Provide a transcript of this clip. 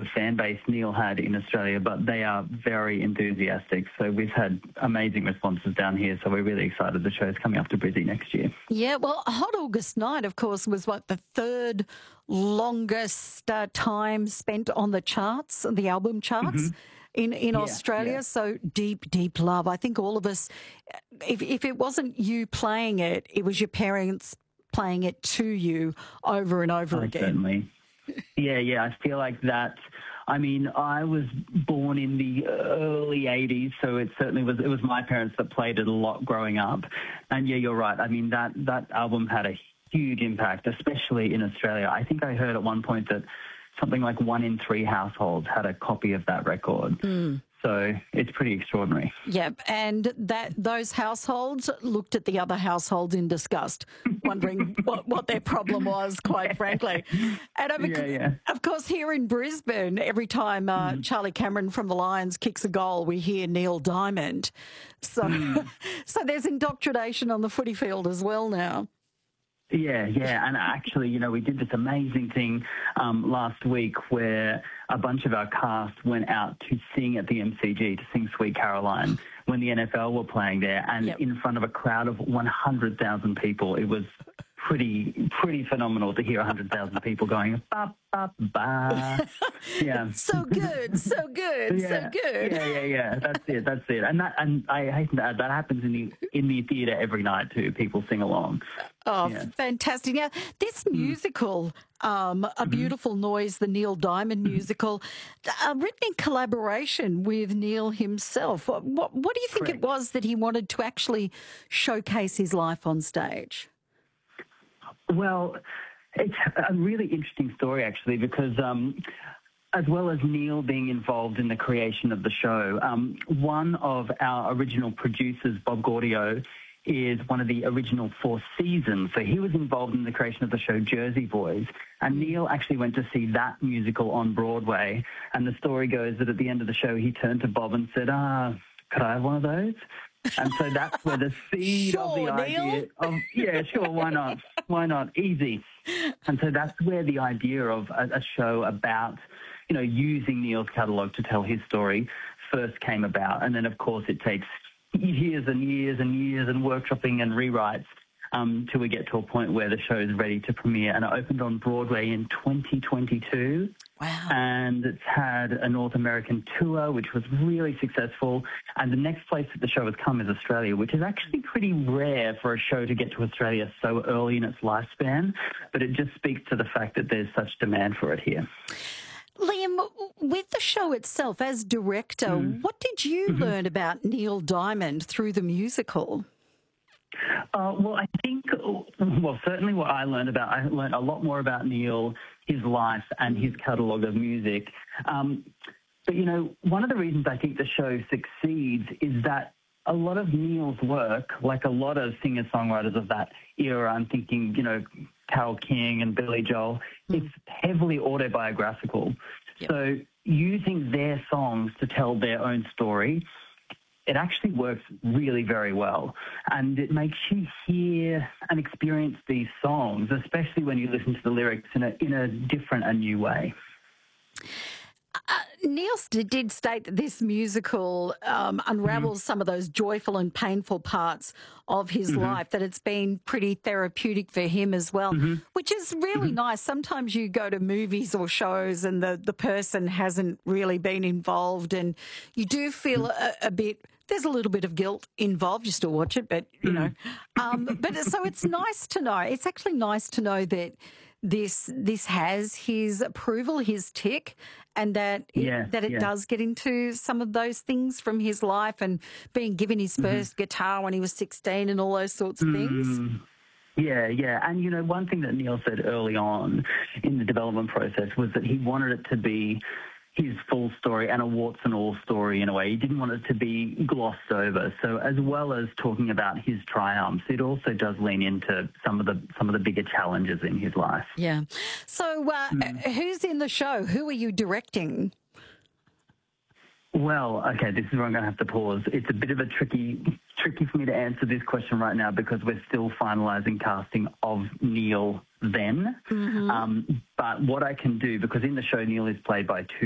the fan base Neil had in Australia, but they are very enthusiastic. So we've had amazing responses down here. So we're really excited. The show's coming up to Brizzy next year. Yeah, well, Hot August Night, of course, was the third longest time spent on the charts, the album charts. In Australia. Yeah. So deep, deep love. I think all of us, if it wasn't you playing it, it was your parents playing it to you over and over again. Certainly. Yeah. I feel like that. I mean, I was born in the early 80s, so it was my parents that played it a lot growing up. And yeah, you're right. I mean, that album had a huge impact, especially in Australia. I think I heard at one point that something like 1 in 3 households had a copy of that record. So it's pretty extraordinary. Yep, and those households looked at the other households in disgust, wondering what their problem was, quite frankly. And of course, here in Brisbane, every time Charlie Cameron from the Lions kicks a goal, we hear Neil Diamond. So, so there's indoctrination on the footy field as well now. Yeah, and actually, we did this amazing thing last week where a bunch of our cast went out to sing at the MCG, to sing Sweet Caroline, when the NFL were playing there, and in front of a crowd of 100,000 people. It was pretty phenomenal to hear 100,000 people going, ba, ba, ba. Yeah. So good, so good. Yeah. That's it. And I hasten to add, that happens in the theatre every night too. People sing along. Oh, fantastic. Now, this musical, A Beautiful Noise, the Neil Diamond musical, written in collaboration with Neil himself. What do you think it was that he wanted to actually showcase his life on stage? Well, it's a really interesting story, actually, because as well as Neil being involved in the creation of the show, one of our original producers, Bob Gaudio, is one of the original 4 seasons. So he was involved in the creation of the show Jersey Boys. And Neil actually went to see that musical on Broadway. And the story goes that at the end of the show, he turned to Bob and said, could I have one of those? And so that's where the seed of the idea of, why not? Easy. And so that's where the idea of a show about, using Neil's catalogue to tell his story first came about. And then, of course, it takes years and years and years and workshopping and rewrites till we get to a point where the show is ready to premiere. And it opened on Broadway in 2022. Wow. And it's had a North American tour, which was really successful. And the next place that the show has come is Australia, which is actually pretty rare for a show to get to Australia so early in its lifespan. But it just speaks to the fact that there's such demand for it here. Liam, with the show itself, as director, what did you learn about Neil Diamond through the musical? Well, I think, certainly what I learned a lot more about Neil, his life and his catalogue of music. But, one of the reasons I think the show succeeds is that a lot of Neil's work, like a lot of singer-songwriters of that era, I'm thinking, Carole King and Billy Joel, it's heavily autobiographical. Yep. So using their songs to tell their own story, it actually works really very well. And it makes you hear and experience these songs, especially when you listen to the lyrics in a different and new way. Neil did state that this musical unravels some of those joyful and painful parts of his life, that it's been pretty therapeutic for him as well, which is really nice. Sometimes you go to movies or shows and the person hasn't really been involved, and you do feel a bit... There's a little bit of guilt involved. You still watch it, but, but so it's nice to know. It's actually nice to know that this has his approval, his tick, and that it does get into some of those things from his life, and being given his first guitar when he was 16 and all those sorts of things. Yeah. And, one thing that Neil said early on in the development process was that he wanted it to be his full story and a warts and all story in a way. He didn't want it to be glossed over. So as well as talking about his triumphs, it also does lean into some of the bigger challenges in his life. Yeah. So who's in the show? Who are you directing? Well, okay, this is where I'm going to have to pause. It's a bit of a tricky for me to answer this question right now because we're still finalising casting of Neil then. But what I can do, because in the show Neil is played by two